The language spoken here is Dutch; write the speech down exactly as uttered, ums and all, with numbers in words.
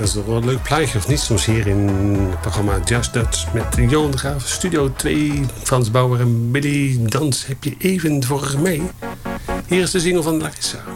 Dat is toch wel een leuk plaatje, of niet? Soms hier in het programma Just Dutch met Johan de Graaf, Studio twee, Frans Bauer en Billy Dans heb je even voor mee. Hier is de single van Larissa.